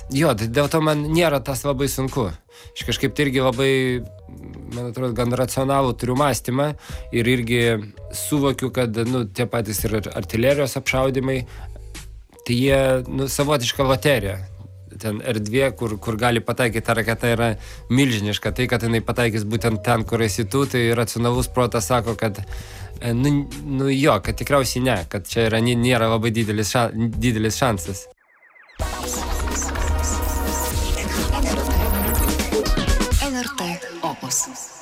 Jo, tai dėl to man nėra tas labai sunku. Aš kažkaip tai irgi labai, man atrodo, gan racionalų turiu mąstymą ir irgi suvokiu, kad, tie patys ir artilerijos apšaudymai, tai jie, savotiška loterija. Ten erdvė, kur gali pataikyti ta raketa, yra milžiniška. Tai, kad jinai pataikys būtent ten, kur esi tu, tai racionalus protas sako, kad kad tikriausiai ne, kad čia nėra labai didelis šansas. LRT Opus.